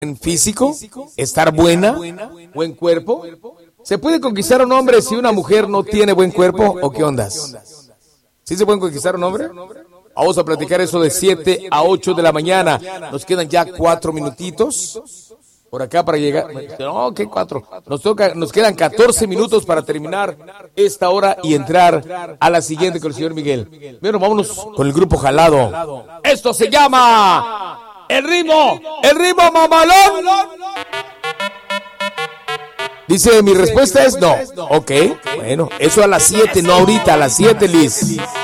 buen físico, estar buena, buen cuerpo. ¿Se puede conquistar a un hombre si una mujer no tiene buen cuerpo o qué ondas? ¿Sí se puede conquistar a un hombre? Vamos a platicar eso de 7 a 8 de la mañana. Nos quedan ya 4 minutitos por acá para llegar. No, ¿qué 4? Nos quedan 14 minutos para terminar esta hora y entrar a la siguiente con el señor Miguel. Bueno, vámonos con el grupo Jalado. Esto se llama el ritmo mamalón. Dice, mi respuesta es no. Ok, bueno, eso a las 7, no ahorita, a las 7, Liz.